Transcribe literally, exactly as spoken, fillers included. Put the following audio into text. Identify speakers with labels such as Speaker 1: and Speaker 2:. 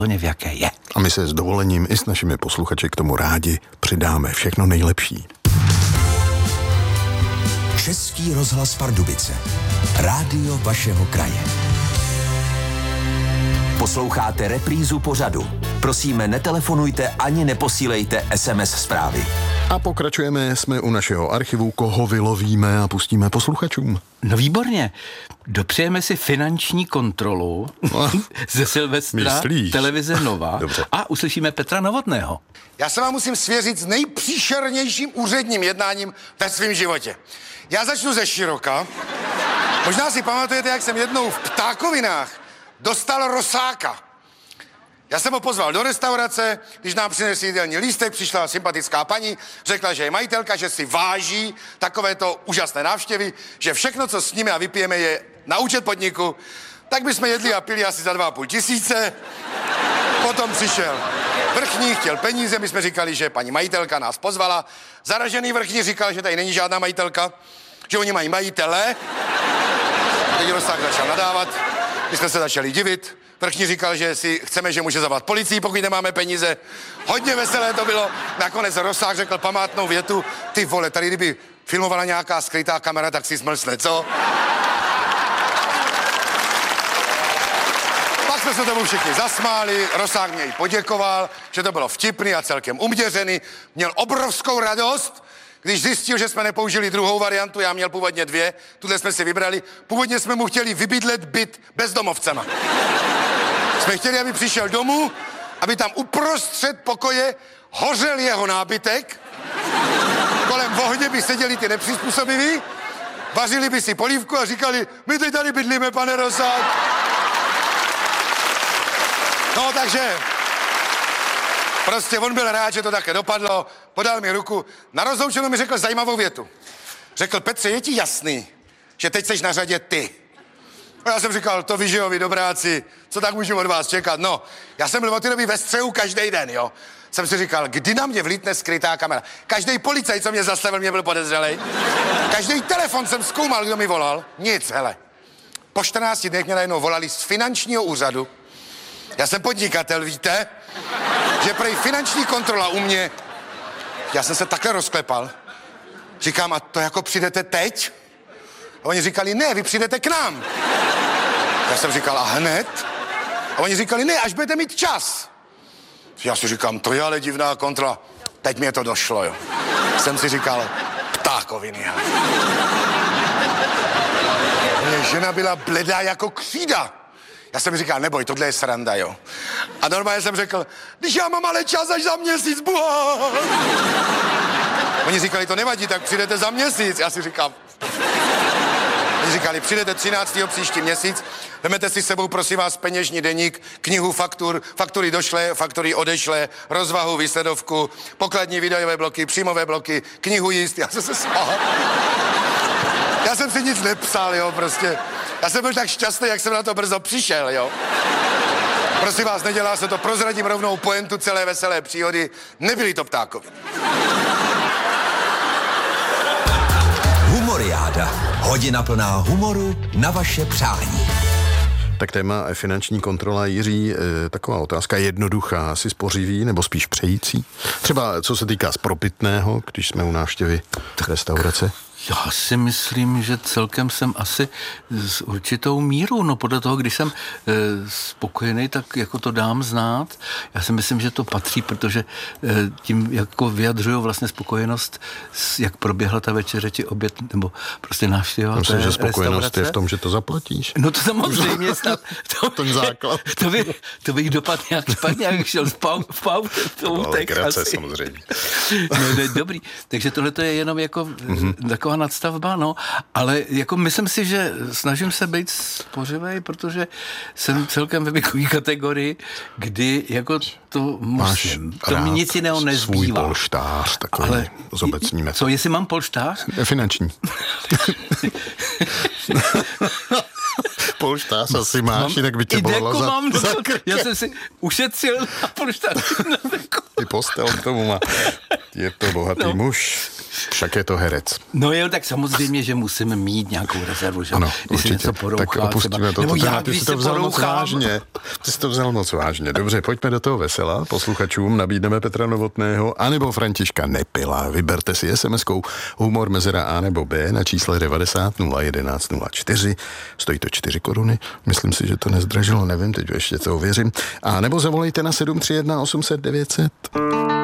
Speaker 1: v jaké je.
Speaker 2: A my se s dovolením i s našimi posluchači k tomu rádi přidáme všechno nejlepší.
Speaker 3: Český rozhlas Pardubice. Rádio vašeho kraje. Posloucháte reprízu pořadu. Prosíme, netelefonujte ani neposílejte es em es zprávy.
Speaker 2: A pokračujeme, jsme u našeho archivu, koho vylovíme a pustíme posluchačům.
Speaker 1: No výborně. Dopřejeme si finanční kontrolu no, ze Silvestra,
Speaker 2: myslíš?
Speaker 1: Televize Nova.
Speaker 2: Dobře.
Speaker 1: A uslyšíme Petra Novotného.
Speaker 4: Já se vám musím svěřit s nejpříšernějším úředním jednáním ve svém životě. Já začnu ze široka. Možná si pamatujete, jak jsem jednou v Ptákovinách dostal rosáka. Já jsem ho pozval do restaurace, když nám přinesl jídelní lístek, přišla sympatická paní, řekla, že je majitelka, že si váží takovéto úžasné návštěvy, že všechno, co s nimi a vypijeme, je na účet podniku. Tak bychom jedli a pili asi za dva a půl tisíce. Potom přišel vrchní, chtěl peníze, my jsme říkali, že paní majitelka nás pozvala. Zaražený vrchní říkal, že tady není žádná majitelka, že oni mají majitele. Teď Rosák začal nadávat, my jsme se začali divit. Vrchní říkal, že si chceme, že může zavolat policii, pokud nemáme peníze. Hodně veselé to bylo. Nakonec Rosák řekl památnou větu: ty vole, tady kdyby filmovala nějaká skrytá kamera, tak si smlsne, co? Pak jsme se tomu všichni zasmáli, Rosák mě jí poděkoval, že to bylo vtipný a celkem uměřený. Měl obrovskou radost, když zjistil, že jsme nepoužili druhou variantu, já měl původně dvě, tuhle jsme si vybrali. Původně jsme mu chtěli vybydlet byt bezdomovcema. Jsme chtěli, aby přišel domů, aby tam uprostřed pokoje hořel jeho nábytek, kolem ohně by seděli ty nepřizpůsobiví, vařili by si polívku a říkali: my teď tady bydlíme, pane Rosák. No, takže prostě on byl rád, že to také dopadlo, podal mi ruku. Na rozloučenou mi řekl zajímavou větu. Řekl: Petře, je ti jasný, že teď seš na řadě ty? A já jsem říkal: to vy, že jo, vy dobráci, co tak můžu od vás čekat? No, já jsem byl od té doby ve střehu každý den, jo. Jsem si říkal, kdy na mě vlítne skrytá kamera. Každý policajt, co mě zastavil, mě byl podezřelej. Každý telefon jsem zkoumal, kdo mi volal. Nic, hele. Po čtrnácti dnech mě najednou volali z finančního úřadu. Já jsem podnikatel, víte? Že prej finanční kontrola u mě. Já jsem se takhle rozklepal. Říkám: a to jako přijdete teď? A oni říkali: ne, vy přijdete k nám. Já jsem říkal: a hned? A oni říkali: ne, až budete mít čas. Já si říkám: to je ale divná kontrola. Teď mě to došlo, jo. Jsem si říkal: Ptákoviny. Moje žena byla bledá jako křída. Já jsem říkal: neboj, tohle je sranda, jo. A normálně jsem řekl: když já mám ale čas až za měsíc, buha. Oni říkali: to nevadí, tak přijdete za měsíc. Já si říkám... Oni říkali: přijdete třináctého příští měsíc, vemete si s sebou, prosím vás, peněžní deník, knihu faktur, faktury došlé, faktury odešlé, rozvahu, výsledovku, pokladní videové bloky, příjmové bloky, knihu jíst. Já jsem se smál. Já jsem si nic nepsal, jo, prostě. Já jsem byl tak šťastný, jak jsem na to brzo přišel, jo. Prosím vás, nedělá se to, prozradím rovnou pointu celé veselé příhody. Nebyly to Ptákoviny.
Speaker 3: Humoriáda. Hodina plná humoru na vaše přání.
Speaker 2: Tak téma finanční kontrola, Jiří, e, taková otázka jednoduchá, asi spořivý nebo spíš přející? Třeba co se týká spropitného, když jsme u návštěvy restaurace?
Speaker 1: Já si myslím, že celkem jsem asi s určitou mírou, no podle toho, když jsem e, spokojený, tak jako to dám znát. Já si myslím, že to patří, protože e, tím jako vyjadřuju vlastně spokojenost, s, jak proběhla ta večeře, či oběd, nebo prostě návštěva.
Speaker 2: Myslím, že spokojenost je v tom, že to zaplatíš.
Speaker 1: No to samozřejmě snad. To,
Speaker 2: ten základ.
Speaker 1: To, by, to bych dopadl nějak špatně, jak šel v pau, v pau, v
Speaker 2: ale krátce samozřejmě.
Speaker 1: No, ne, dobrý. Takže tohle to je jenom jako mm-hmm. taková nadstavba, no, ale jako myslím si, že snažím se být spořivej, protože jsem celkem ve věkové kategorii, kdy jako to musím. To mi nic jiného nezbývá.
Speaker 2: Svůj polštář, takový ale zobecníme.
Speaker 1: Co, jestli mám polštář?
Speaker 2: Finanční. Polštář asi máš, mám, jinak by tě bolelo za,
Speaker 1: mám,
Speaker 2: za krke.
Speaker 1: Já jsem si ušetřil na polštář.
Speaker 2: Ty postel k tomu má. Je to bohatý no. muž, však je to herec.
Speaker 1: No jo, tak samozřejmě, že musíme mít nějakou rezervu, že?
Speaker 2: Ano,
Speaker 1: když
Speaker 2: určitě.
Speaker 1: něco porouchá,
Speaker 2: tak opustíme
Speaker 1: třeba,
Speaker 2: to.
Speaker 1: Nebo
Speaker 2: to,
Speaker 1: já,
Speaker 2: ty
Speaker 1: když
Speaker 2: jsi
Speaker 1: se
Speaker 2: to vzal moc
Speaker 1: porouchám.
Speaker 2: vážně. Ty jsi to vzal moc vážně. Dobře, pojďme do toho vesela. Posluchačům nabídneme Petra Novotného anebo Františka Nepila. Vyberte si es em eskou humor mezera A nebo B na čísle devadesát nula jedenáct nula čtyři. Stojí to čtyři koruny. Myslím si, že to nezdražilo, nevím, teď ještě to ověřím. A nebo zavolejte na sedm tři jedna osm set devět set.